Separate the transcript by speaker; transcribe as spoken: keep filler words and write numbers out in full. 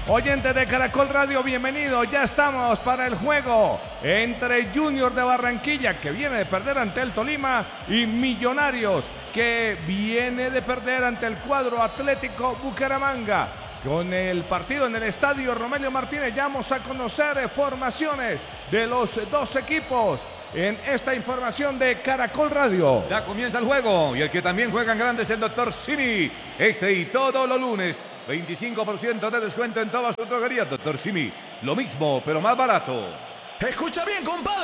Speaker 1: Oyentes de Caracol Radio, bienvenidos. Ya estamos para el juego entre Junior de Barranquilla, que viene de perder ante el Tolima, y Millonarios, que viene de perder ante el cuadro Atlético Bucaramanga. Con el partido en el estadio Romelio Martínez, ya vamos a conocer formaciones de los dos equipos en esta información de Caracol Radio.
Speaker 2: Ya comienza el juego, y el que también juega en grande es el doctor Simi. Este y todos los lunes, veinticinco por ciento de descuento en todas sus droguerías. doctor Simi, lo mismo, pero más barato.
Speaker 3: Escucha bien, compadre.